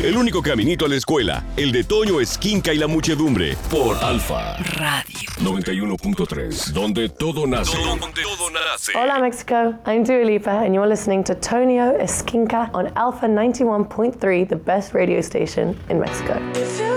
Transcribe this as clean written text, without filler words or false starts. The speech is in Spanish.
El único caminito a la escuela, el de Toño Esquinca y la muchedumbre, por Alfa Radio 91.3, donde todo nace. Hola Mexico, I'm Dua Lipa and you're listening to Tonio Esquinca on Alpha 91.3, the best radio station in Mexico.